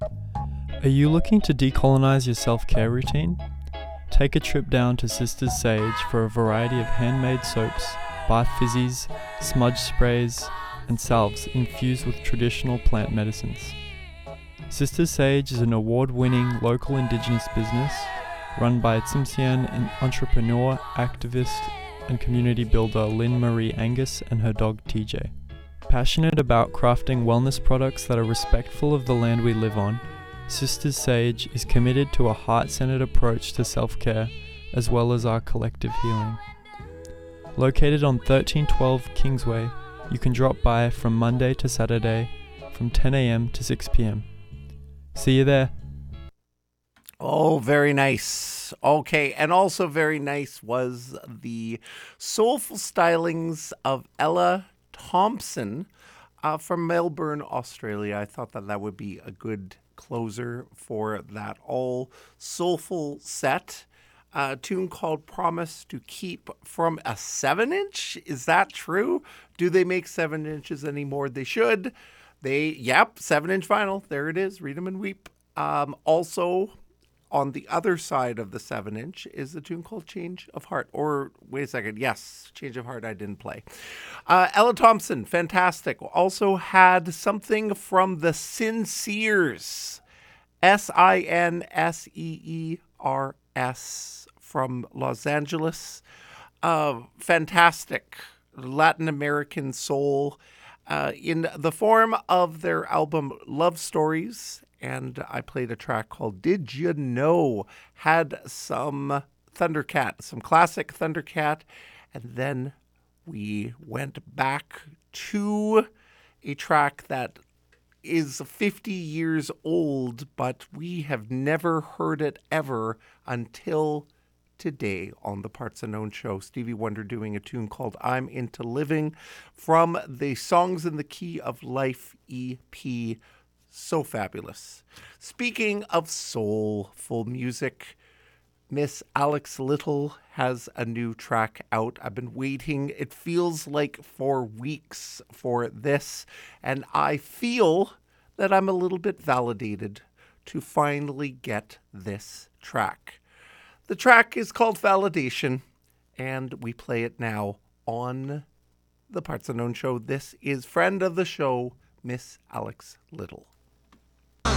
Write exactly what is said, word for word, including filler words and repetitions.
Are you looking to decolonize your self-care routine? Take a trip down to Sisters Sage for a variety of handmade soaps, bath fizzies, smudge sprays, and salves infused with traditional plant medicines. Sisters Sage is an award-winning local Indigenous business run by Tsimshian entrepreneur, activist, and community builder Lynn Marie Angus and her dog T J. Passionate about crafting wellness products that are respectful of the land we live on, Sisters Sage is committed to a heart-centered approach to self-care as well as our collective healing. Located on thirteen twelve Kingsway, you can drop by from Monday to Saturday from ten a.m. to six p.m. See you there. Oh, very nice. Okay, and also very nice was the soulful stylings of Ella Thompson uh, from Melbourne, Australia. I thought that that would be a good closer for that all soulful set. A tune called Promise to Keep from a seven inch. Is that true? Do they make seven inches anymore? They should. They, yep, seven inch vinyl. There it is. Read 'em and weep. Um, also, on the other side of the seven inch is the tune called Change of Heart. Or, wait a second. Yes, Change of Heart I didn't play. Uh, Ella Thompson, fantastic. Also had something from the Sinceers. S I N S E E R S from Los Angeles. Uh, fantastic Latin American soul uh, in the form of their album Love Stories. And I played a track called Did You Know? Had some Thundercat, some classic Thundercat. And then we went back to a track that is fifty years old, but we have never heard it ever until today on the Parts Unknown show. Stevie Wonder doing a tune called I'm Into Living from the Songs in the Key of Life E P. So fabulous. Speaking of soulful music, Miss Alex Little has a new track out. I've been waiting, it feels like, for weeks for this, and I feel that I'm a little bit validated to finally get this track. The track is called Validation, and we play it now on the Parts Unknown show. This is friend of the show, Miss Alex Little.